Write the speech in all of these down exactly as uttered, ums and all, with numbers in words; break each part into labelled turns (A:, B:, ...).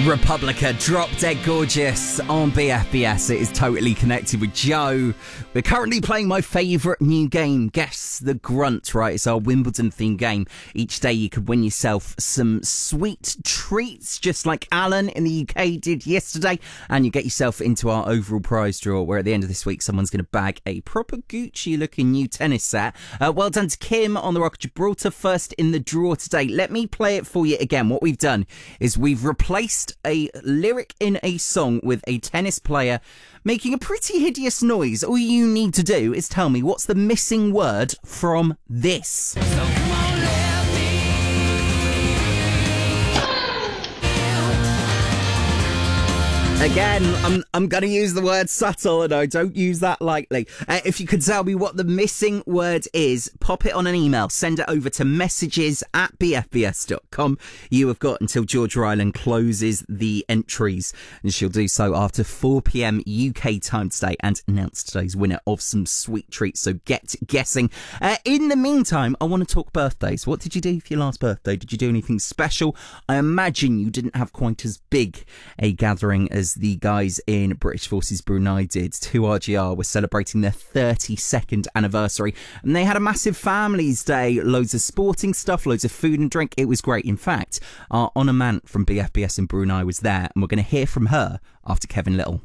A: Republica, Drop Dead Gorgeous on B F B S. It is Totally Connected with Joe. We're currently playing my favourite new game, Guess the Grunt, right? It's our Wimbledon themed game. Each day you could win yourself some sweet treats, just like Alan in the U K did yesterday. And you get yourself into our overall prize draw, where at the end of this week, someone's going to bag a proper Gucci-looking new tennis set. Uh, well done to Kim on the Rock of Gibraltar, first in the draw today. Let me play it for you again. What we've done is we've replaced a lyric in a song with a tennis player making a pretty hideous noise. All you need to do is tell me what's the missing word from this. So come on, let me. Again, I'm I'm going to use the word subtle, and I don't use that lightly. Uh, if you could tell me what the missing word is, pop it on an email. Send it over to messages at b f b s dot com. You have got until Georgia Ryland closes the entries, and she'll do so after four p.m. U K time today and announce today's winner of some sweet treats. So get guessing. Uh, in the meantime, I want to talk birthdays. What did you do for your last birthday? Did you do anything special? I imagine you didn't have quite as big a gathering as the guys in British Forces Brunei did. two R G R were celebrating their thirty-second anniversary, and they had a massive families day, loads of sporting stuff, loads of food and drink. It was great. In fact, our Honor Man from B F B S in Brunei was there, and we're going to hear from her after Kevin Little.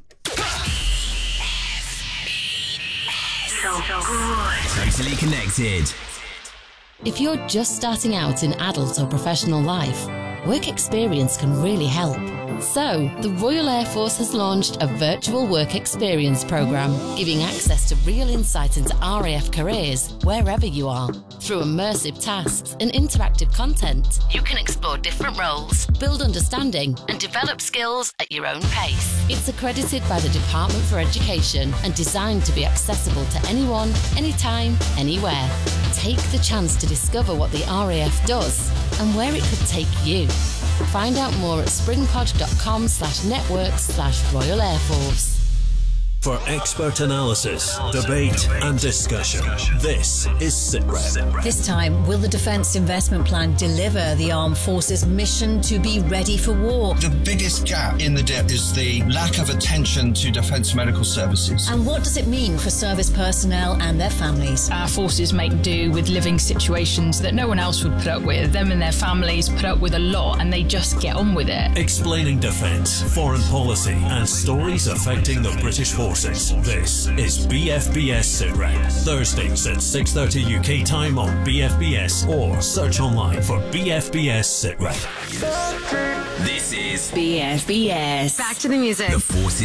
B: So good.
C: Totally Connected.
D: If you're just starting out in adult or professional life, work experience can really help. So, the Royal Air Force has launched a virtual work experience program, giving access to real insight into R A F careers wherever you are. Through immersive tasks and interactive content, you can explore different roles, build understanding, and develop skills at your own pace. It's accredited by the Department for Education and designed to be accessible to anyone, anytime, anywhere. Take the chance to discover what the R A F does and where it could take you. Find out more at springpod.com slash network slash Royal Air Force.
E: For expert analysis, debate and discussion, this is SITREP.
F: This time, will the Defence Investment Plan deliver the Armed Forces' mission to be ready for war?
G: The biggest gap in the D I P is the lack of attention to Defence Medical Services.
F: And what does it mean for service personnel and their families?
H: Our forces make do with living situations that no one else would put up with. Them and their families put up with a lot, and they just get on with it.
E: Explaining defence, foreign policy and stories affecting the British Forces. This is B F B S SITREP. Thursdays at six thirty U K time on B F B S, or search online for B F B S SITREP.
C: This is
B: B F B S.
I: Back to the music.
C: The Forces